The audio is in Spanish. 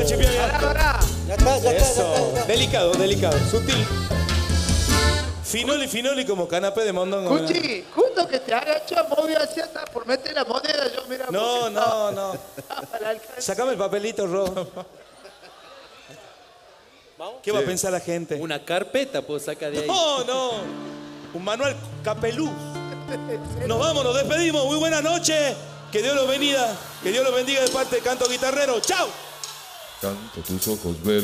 Chipión. Ya está, Eso. Delicado, delicado. Sutil. Finoli como canapé de mondongo. Cuchi, justo que te haga hecho movida así hasta por meter la moneda, yo mira. No. Para alcanzar. Sacame el papelito, Ro. ¿Qué va a pensar la gente? Una carpeta puedo sacar de ahí. No. Un manual capelú. Nos vamos, nos despedimos. Muy buenas noches. Que Dios los bendiga. Que Dios los bendiga de parte de Canto Guitarrero. ¡Chao! Canto tus ojos verdes.